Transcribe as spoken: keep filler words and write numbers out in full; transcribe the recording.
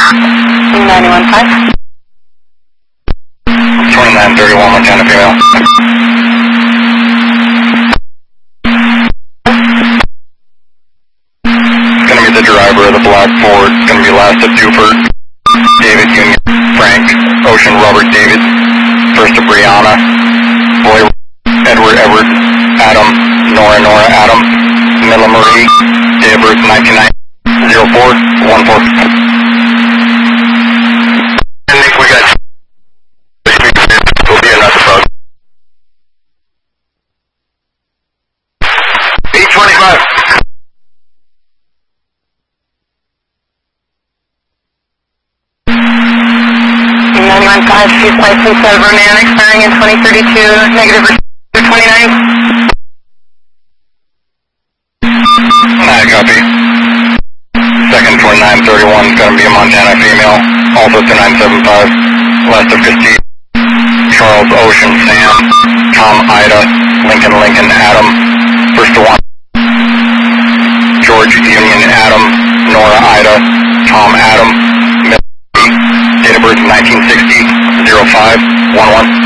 ninety-one five. twenty-nine thirty-one, Montana female. Gonna be the driver of the black Ford. Gonna be last at Duford. David Union, Frank, Ocean Robert David. First to Brianna. Boy Edward Edward, Adam, Nora Nora Adam. Milla Marie. Date of birth nineteen ninety. zero four one four. And Nick, we got will be another bug. eight twenty-five. ninety-one five, she's licensed out of Ronan, expiring in twenty thirty-two, negative twenty-nine. I copy. Second twenty-nine thirty-one is going to be a Montana female, also to nine seven five, west of Castile. Charles Ocean Sam, Tom Ida, Lincoln Lincoln Adam, first to one. George Union Adam, Nora Ida, Tom Adam, date of birth nineteen sixty, zero five one one.